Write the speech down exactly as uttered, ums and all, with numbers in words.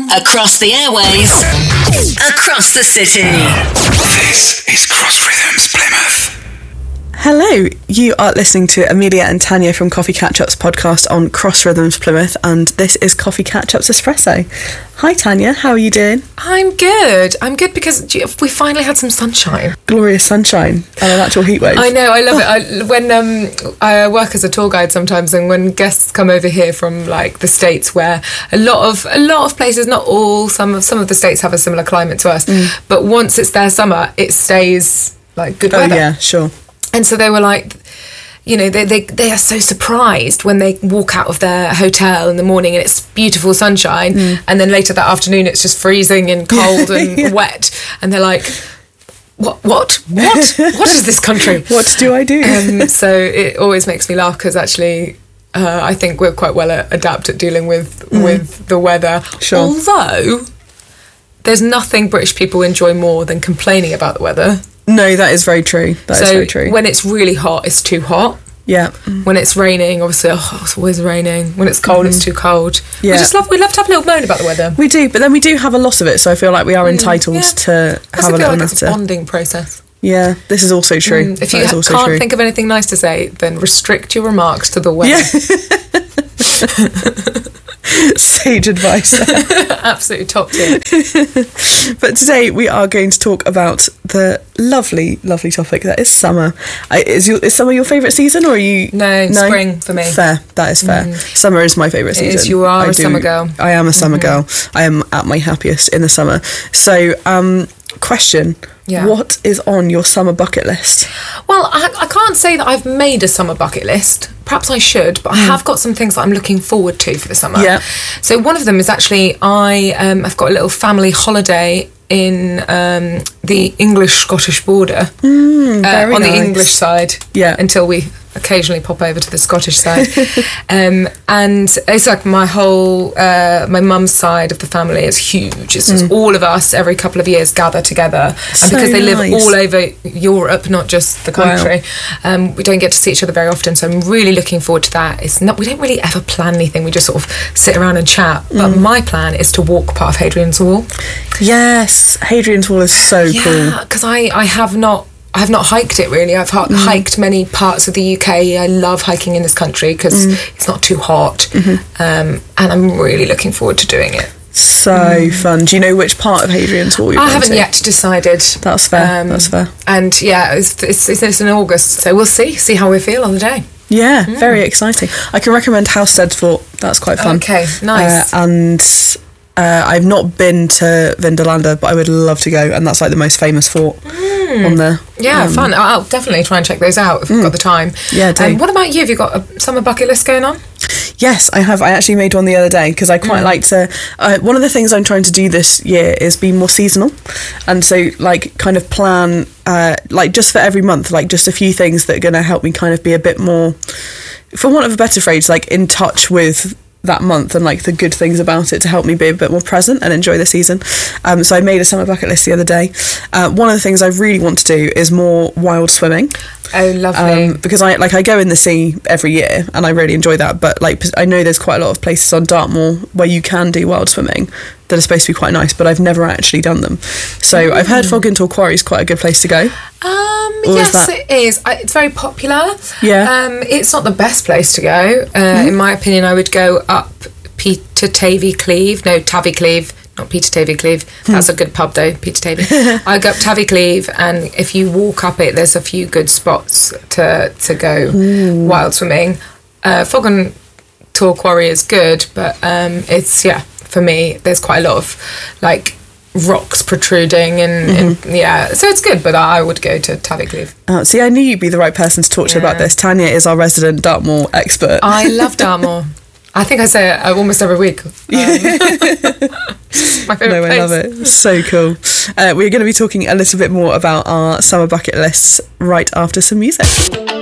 Across the airways, across the city. This is Cross Rhythms Plymouth. Hello, you are listening to Amelia and Tanya from Coffee Catch-Ups podcast on Cross Rhythms Plymouth, and this is Coffee Catch-Ups Espresso. Hi Tanya, how are you doing? I'm good. I'm good because we finally had some sunshine. Glorious sunshine and an actual heat wave. I know, I love it. I, when um, I work as a tour guide sometimes, and when guests come over here from like the States, where a lot of a lot of places, not all, some of some of the states have a similar climate to us, mm. but once it's their summer, it stays like good weather. Oh yeah, sure. And so they were like, you know, they, they they are so surprised when they walk out of their hotel in the morning and it's beautiful sunshine, mm. and then later that afternoon it's just freezing and cold and yeah. wet, and they're like, what, what, what, what is this country? What do I do? Um, so it always makes me laugh because actually uh, I think we're quite well adept at dealing with, mm. with the weather. Sure. Although there's nothing British people enjoy more than complaining about the weather. No, that is very true. That so is very true. When it's really hot, it's too hot. Yeah. When it's raining, obviously, oh, it's always raining. When it's cold, mm-hmm. it's too cold. Yeah. We just love, we love to have a little moan about the weather. We do, but then we do have a lot of it, so I feel like we are entitled mm, yeah. to have a little like natter. It's a bonding process. Yeah, this is also true. Mm, if you ha- can't true. think of anything nice to say, then restrict your remarks to the weather. Yeah. Sage advice. Absolutely top tier. But today we are going to talk about the lovely, lovely topic that is summer. I, is, your, is summer your favourite season, or are you... No, no, spring for me. Fair, that is fair. Mm. Summer is my favourite season. It is, you are I a do, summer girl. I am a summer mm-hmm. girl. I am at my happiest in the summer. So, um, question... Yeah. What is on your summer bucket list? Well, I, I can't say that I've made a summer bucket list. Perhaps I should, but mm. I have got some things that I'm looking forward to for the summer. Yeah. So one of them is actually I um, I've got a little family holiday in um, the English-Scottish border. Mm, very uh, on nice. the English side. Yeah. Until we occasionally pop over to the Scottish side. um, and it's like my whole, uh, my mum's side of the family is huge. It's just mm. all of us every couple of years gather together. So and because they live nice. all over Europe, not just the country, wow. um, we don't get to see each other very often. So I'm really looking forward to that. It's not, we don't really ever plan anything. We just sort of sit around and chat. But mm. my plan is to walk part of Hadrian's Wall. Yes, Hadrian's Wall is so yeah, cool. Yeah, because I, I have not... I have not hiked it really. I've mm. hiked many parts of the U K. I love hiking in this country because mm. it's not too hot, mm-hmm. um, and I'm really looking forward to doing it. So mm. fun. Do you know which part of Hadrian's Wall you're I going haven't to? yet decided. That's fair. Um, That's fair. And yeah, it's, it's, it's in August, so we'll see. See how we feel on the day. Yeah, mm. very exciting. I can recommend House Sedfort. That's quite fun. Okay, nice. Uh, and uh, I've not been to Vindolanda, but I would love to go, and that's like the most famous fort. Mm. On there. Yeah, um, fun. I'll definitely try and check those out if we've mm. got the time. Yeah, do. Um, what about you? Have you got a summer bucket list going on? Yes, I have. I actually made one the other day because I quite mm. like to... Uh, one of the things I'm trying to do this year is be more seasonal. And so, like, kind of plan, uh, like, just for every month, like, just a few things that are going to help me kind of be a bit more, for want of a better phrase, like, in touch with that month and like the good things about it to help me be a bit more present and enjoy the season. Um, so I made a summer bucket list the other day. Uh, one of the things I really want to do is more wild swimming. Oh, lovely. Um, because I like I go in the sea every year and I really enjoy that, but like I know there's quite a lot of places on Dartmoor where you can do wild swimming that are supposed to be quite nice, but I've never actually done them. So mm. I've heard Fogintor Quarry is quite a good place to go. Um, or yes, is that... it is. It's very popular. Yeah. Um, it's not the best place to go. Uh, mm. In my opinion, I would go up Peter Tavy Cleve. No, Tavy Cleve. Not Peter Tavy Cleve. That's a good pub though, Peter Tavy. I go up Tavy Cleve, and if you walk up it, there's a few good spots to to go Ooh. wild swimming. Uh, Fogintor Quarry is good, but um, it's yeah. For me, there's quite a lot of like rocks protruding and, mm-hmm. and yeah, so it's good, but I would go to Tavy Cleve. Oh, see, I knew you'd be the right person to talk to yeah. about this. Tanya is our resident Dartmoor expert. I love Dartmoor. I think I say it almost every week. Um, my favourite no, place. I love it. So cool. Uh, we're going to be talking a little bit more about our summer bucket lists right after some music.